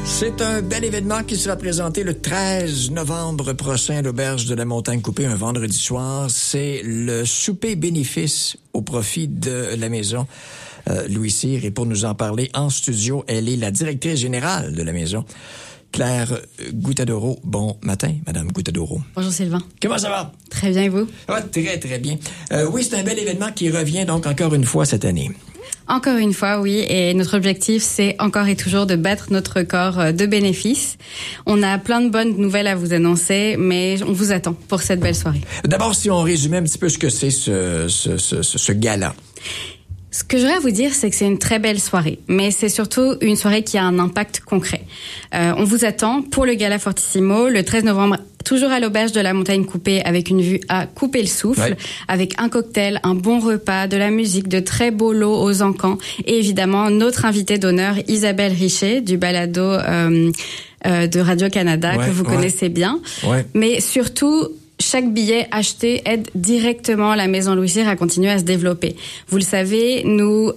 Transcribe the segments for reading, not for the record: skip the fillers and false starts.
C'est un bel événement qui sera présenté le 13 novembre prochain à l'Auberge de la Montagne Coupée, un vendredi soir. C'est le souper bénéfice au profit de la maison Louis Cyr. Et pour nous en parler en studio, elle est la directrice générale de la maison, Claire Guttadoro. Bon matin, Madame Guttadoro. Bonjour Sylvain. Comment ça va? Très bien, et vous? Ah, très, très bien. Oui, c'est un bel événement qui revient donc encore une fois cette année. Encore une fois, oui. Et notre objectif, c'est encore et toujours de battre notre record de bénéfices. On a plein de bonnes nouvelles à vous annoncer, mais on vous attend pour cette belle soirée. D'abord, si on résumait un petit peu ce que c'est ce gala. Ce que j'aurais à vous dire, c'est que c'est une très belle soirée, mais c'est surtout une soirée qui a un impact concret. On vous attend pour le Gala Fortissimo le 13 novembre, toujours à l'Auberge de la Montagne Coupée, avec une vue à couper le souffle, ouais, avec un cocktail, un bon repas, de la musique, de très beaux lots aux encans, et évidemment notre invitée d'honneur, Isabelle Richet, du balado de Radio-Canada, ouais, que vous connaissez bien. Ouais. Mais surtout, chaque billet acheté aide directement la Maison Louis Cyr à continuer à se développer. Vous le savez, nous,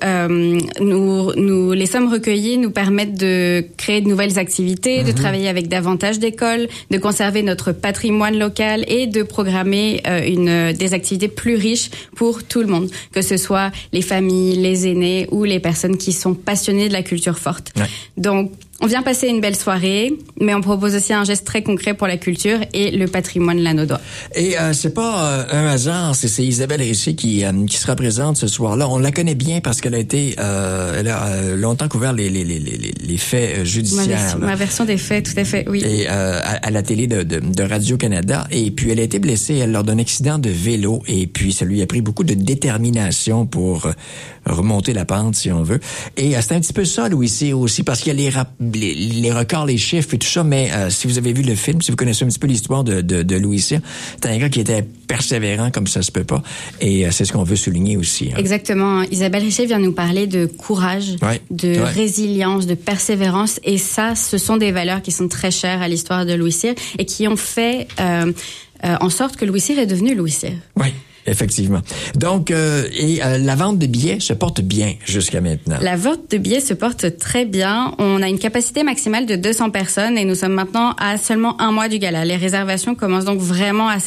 les sommes recueillies nous permettent de créer de nouvelles activités, de travailler avec davantage d'écoles, de conserver notre patrimoine local et de programmer des activités plus riches pour tout le monde, que ce soit les familles, les aînés ou les personnes qui sont passionnées de la culture forte. Ouais. Donc, on vient passer une belle soirée, mais on propose aussi un geste très concret pour la culture et le patrimoine lanaudois. Et c'est pas un hasard, c'est Isabelle Richet qui sera présente ce soir-là. On la connaît bien parce qu'elle a été, elle a longtemps couvert les faits judiciaires. Ma version des faits, tout à fait, oui. Et à la télé de Radio-Canada. Et puis elle a été blessée lors d'un accident de vélo. Et puis ça lui a pris beaucoup de détermination pour remonter la pente, si on veut. Et c'est un petit peu ça, Louis Cyr aussi, parce qu'il y a les records, les chiffres et tout ça, mais si vous avez vu le film, si vous connaissez un petit peu l'histoire de Louis Cyr, c'est un gars qui était persévérant comme ça se peut pas, et c'est ce qu'on veut souligner aussi. Hein. Exactement. Isabelle Richet vient nous parler de courage, de résilience, de persévérance, et ça, ce sont des valeurs qui sont très chères à l'histoire de Louis Cyr et qui ont fait en sorte que Louis Cyr est devenu Louis Cyr. Oui. Effectivement. Donc, la vente de billets se porte bien jusqu'à maintenant. La vente de billets se porte très bien. On a une capacité maximale de 200 personnes et nous sommes maintenant à seulement un mois du gala. Les réservations commencent donc vraiment à